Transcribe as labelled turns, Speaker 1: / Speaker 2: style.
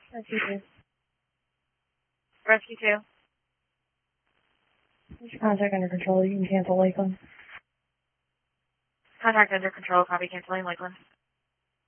Speaker 1: Rescue 2.
Speaker 2: Rescue 2.
Speaker 1: What's your contact under control? You can cancel Lakeland.
Speaker 2: Contact under control, copy canceling Lakeland.